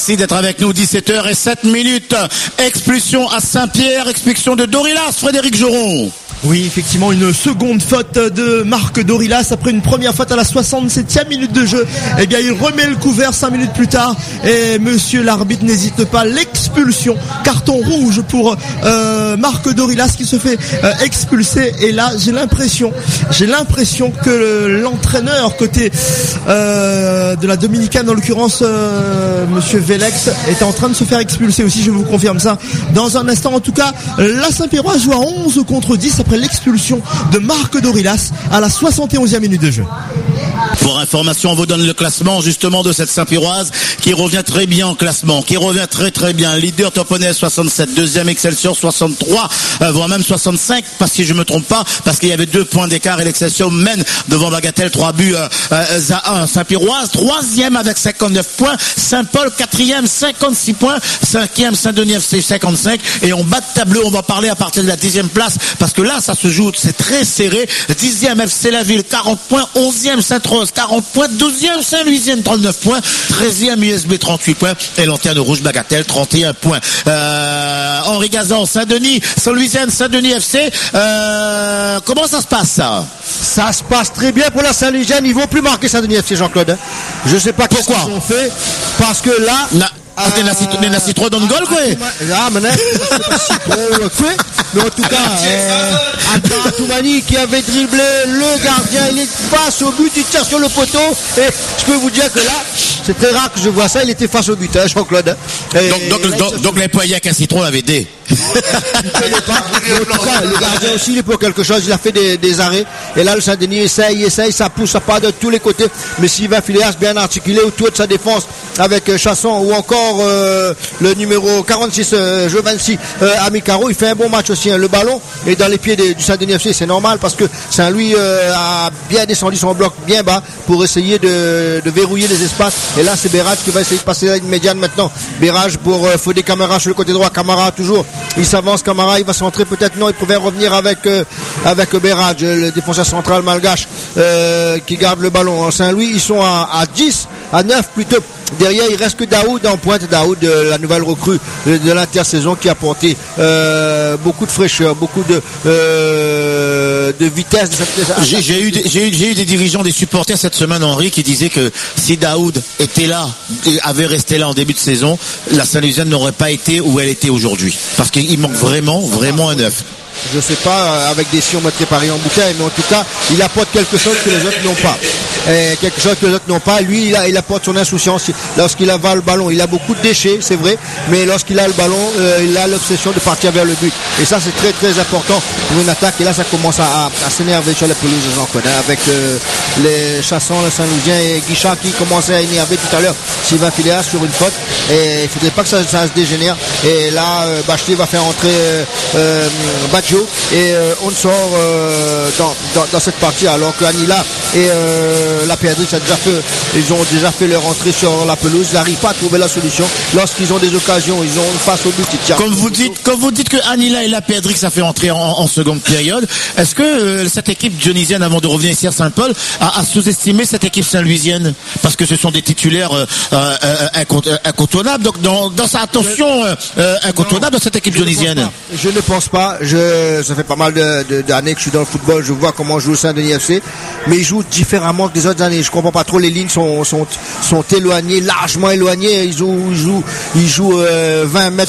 Merci d'être avec nous, 17h07. Expulsion à Saint-Pierre, expulsion de Dorilas, Frédéric Joron. Oui, effectivement, une seconde faute de Marc Dorilas après une première faute à la 67e minute de jeu. Eh bien, il remet le couvert 5 minutes plus tard et monsieur l'arbitre n'hésite pas. L'expulsion, carton rouge pour Marc Dorilas qui se fait expulser. Et là, j'ai l'impression que l'entraîneur côté de la Dominicaine, en l'occurrence monsieur Vélex, est en train de se faire expulser aussi. Je vous confirme ça dans un instant. En tout cas, la Saint-Pierroise joue à 11 contre 10 après l'expulsion de Marc Dorilas à la 71e minute de jeu. Pour information, on vous donne le classement justement de cette Saint-Pierroise qui revient très bien en classement, qui revient très très bien. Leader Toponnet 67, deuxième Excelsior 63, voire même 65, parce que je me trompe pas, parce qu'il y avait 2 points d'écart et l'Excelsior mène devant Bagatelle 3 buts à 1. Saint-Pierroise, troisième avec 59 points, Saint-Paul quatrième 56 points, cinquième Saint-Denis FC 55 et on bat de tableau, on va parler à partir de la 10e place parce que là ça se joue, c'est très serré. 10e FC La Ville 40 points, 11e Sainte-Rose 40 points, 12e Saint-Louisienne 39 points, 13e USB 38 points et Lanterne Rouge Bagatelle 31 points. Henri Gazan, Saint-Denis, Saint-Louisienne, Saint-Denis FC, comment ça se passe ça? Ça se passe très bien pour la Saint-Louisienne, ils vont plus marquer Saint-Denis FC, Jean-Claude. Je sais pas qu'est-ce qu'ils ont fait, parce que là... la citron dans le goal, quoi. Ah, mais en tout cas, Adnan Toumani qui avait dribblé le gardien, il est face au but, il tire sur le poteau, et je peux vous dire que là, c'est très rare que je vois ça, il était face au but, hein, Jean-Claude. Donc les poignets qu'un citron avait aidé. Le gardien aussi, il est pour quelque chose, il a fait des arrêts, et là le Saint-Denis essaye, ça pousse, ça part de tous les côtés, mais Sylvain Phileas bien articulé autour de sa défense avec Chasson ou encore le numéro 46 Jovency Amicaro, il fait un bon match aussi, hein. Le ballon est dans les pieds du Saint-Denis FC, c'est normal parce que Saint-Louis a bien descendu son bloc bien bas pour essayer de verrouiller les espaces, et là c'est Bérage qui va essayer de passer la ligne médiane maintenant. Bérage pour Fodé Camara sur le côté droit, Camara toujours, il s'avance, Camara il va centrer, peut-être non, il pouvait revenir avec Bérage, le défenseur central malgache qui garde le ballon. Saint-Louis ils sont à 10, à 9 plutôt. Derrière, il reste que Daoud en pointe. Daoud, la nouvelle recrue de l'intersaison qui a apporté beaucoup de fraîcheur, beaucoup de vitesse. J'ai eu des dirigeants, des supporters cette semaine, Henri, qui disaient que si Daoud était là, avait resté là en début de saison, la Saint-Louisienne n'aurait pas été où elle était aujourd'hui. Parce qu'il manque vraiment un œuf. Je sais pas, avec des si on mettrait Paris en bouquin, mais en tout cas, il apporte quelque chose que les autres n'ont pas. Quelque chose que les autres n'ont pas. Lui, il apporte son insouciance. Lorsqu'il avale le ballon, il a beaucoup de déchets, c'est vrai, mais lorsqu'il a le ballon, il a l'obsession de partir vers le but. Et ça, c'est très très important pour une attaque. Et là, ça commence à s'énerver sur la pelouse, j'en connais, avec les Chassons, le Saint-Louisien et Guichard qui commençaient à énerver tout à l'heure Sylvain Phileas sur une faute. Et il faudrait pas que ça se dégénère. Et là, Bachetier va faire entrer Badjo et on sort dans cette partie, alors que Anila et la Péadrix ils ont déjà fait leur entrée sur la pelouse. Ils n'arrivent pas à trouver la solution. Lorsqu'ils ont des occasions, ils ont face au but. Comme vous dites que Anila et la Péadrix a fait entrer en seconde période, est-ce que cette équipe dionysienne, avant de revenir ici à Saint-Paul, a sous-estimé cette équipe saint-louisienne? Parce que ce sont des titulaires incontournables. Donc dans sa attention incontournable de cette équipe dionysienne. Je ne pense pas. Ça fait pas mal d'années que je suis dans le football. Je vois comment joue le Saint-Denis FC, mais ils jouent différemment que les autres années. Je comprends pas trop, les lignes sont éloignées, largement éloignées. Ils jouent 20 mètres